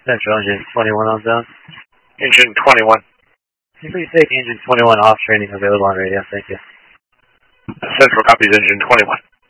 Central Engine 21 on zone. Engine 21. Can you please take Engine 21 off training available on radio? Thank you. Central copies Engine 21.